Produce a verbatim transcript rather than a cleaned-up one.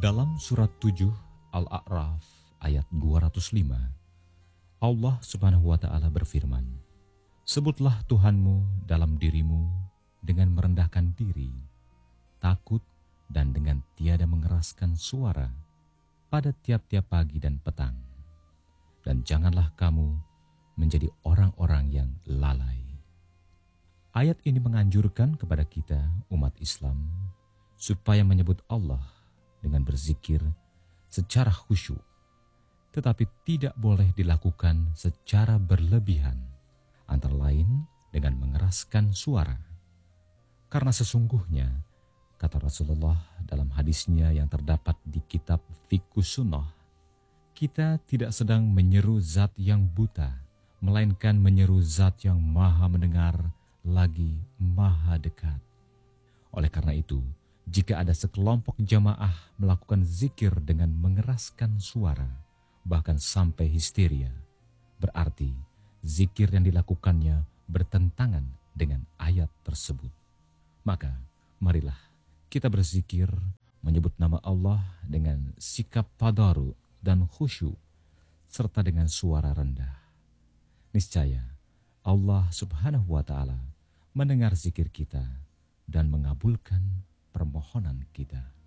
Dalam surat tujuh Al-A'raf ayat dua ratus lima, Allah Subhanahu wa taala berfirman, "Sebutlah Tuhanmu dalam dirimu dengan merendahkan diri, takut dan dengan tiada mengeraskan suara pada tiap-tiap pagi dan petang. Dan janganlah kamu menjadi orang-orang yang lalai." Ayat ini menganjurkan kepada kita umat Islam supaya menyebut Allah dengan berzikir secara khusyuk, tetapi tidak boleh dilakukan secara berlebihan, antara lain dengan mengeraskan suara. Karena sesungguhnya, kata Rasulullah dalam hadisnya yang terdapat di kitab Fiqhus Sunnah, kita tidak sedang menyeru zat yang buta, melainkan menyeru zat yang maha mendengar lagi maha dekat. Oleh karena itu, jika ada sekelompok jamaah melakukan zikir dengan mengeraskan suara, bahkan sampai histeria, berarti zikir yang dilakukannya bertentangan dengan ayat tersebut. Maka, marilah kita berzikir menyebut nama Allah dengan sikap tadaru dan khusyuk, serta dengan suara rendah. Niscaya, Allah Subhanahu wa taala mendengar zikir kita dan mengabulkan permohonan kita.